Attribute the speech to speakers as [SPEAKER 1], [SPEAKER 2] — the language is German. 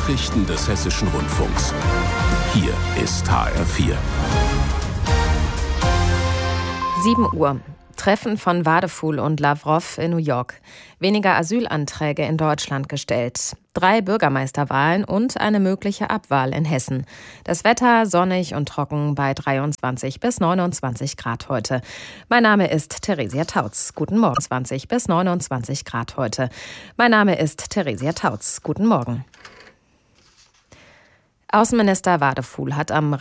[SPEAKER 1] Nachrichten des Hessischen Rundfunks. Hier ist HR4.
[SPEAKER 2] 7 Uhr. Treffen von Wadefuhl und Lavrov in New York. Weniger Asylanträge in Deutschland gestellt. 3 Bürgermeisterwahlen und eine mögliche Abwahl in Hessen. Das Wetter sonnig und trocken bei 23 bis 29 Grad heute. Mein Name ist Theresia Tautz. Guten Morgen. 20 bis 29 Grad heute. Mein Name ist Theresia Tautz. Guten Morgen. Außenminister Wadefuhl hat am